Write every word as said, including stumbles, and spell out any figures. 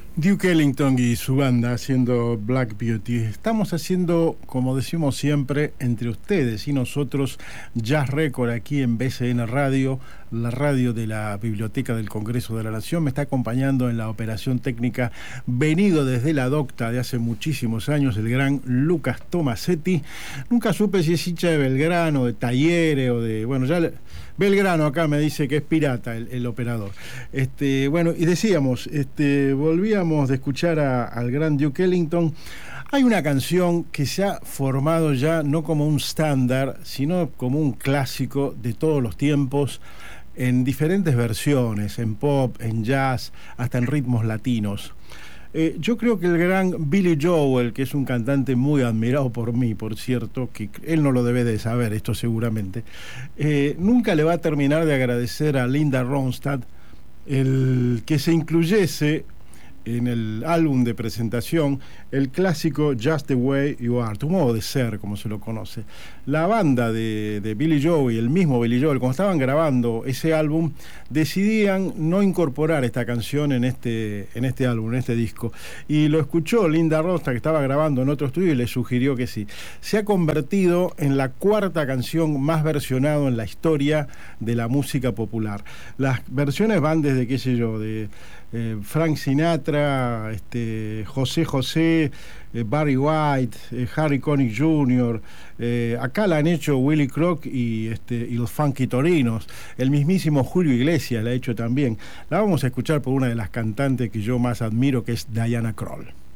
Duke Ellington y su banda haciendo Black Beauty. Estamos haciendo, como decimos siempre, entre ustedes y nosotros, Jazz Record aquí en B C N Radio, la radio de la Biblioteca del Congreso de la Nación. Me está acompañando en la operación técnica, venido desde la docta de hace muchísimos años, el gran Lucas Tomasetti. Nunca supe si es hincha de Belgrano, de Talleres o de... Bueno, ya... Le... Belgrano acá me dice que es pirata el, el operador. Este, bueno, y decíamos, este, volvíamos de escuchar a, al gran Duke Ellington. Hay una canción que se ha formado ya no como un estándar, sino como un clásico de todos los tiempos, en diferentes versiones, en pop, en jazz, hasta en ritmos latinos. Eh, yo creo que el gran Billy Joel, que es un cantante muy admirado por mí, por cierto, que él no lo debe de saber esto seguramente, eh, nunca le va a terminar de agradecer a Linda Ronstadt el que se incluyese en el álbum de presentación el clásico Just the Way You Are, Tu Modo de Ser, como se lo conoce. La banda de, de Billy Joel y el mismo Billy Joel, cuando estaban grabando ese álbum, decidían no incorporar esta canción en este, en este álbum, en este disco. Y lo escuchó Linda Ronstadt, que estaba grabando en otro estudio, y le sugirió que sí. Se ha convertido en la cuarta canción más versionada en la historia de la música popular. Las versiones van desde, qué sé yo, de eh, Frank Sinatra, este, José José, eh, Barry White, eh, Harry Connick junior Eh, acá la han hecho Willy Crock y, este, y los Funky Torinos. El mismísimo Julio Iglesias la ha hecho también. La vamos a escuchar por una de las cantantes que yo más admiro, que es Diana Krall.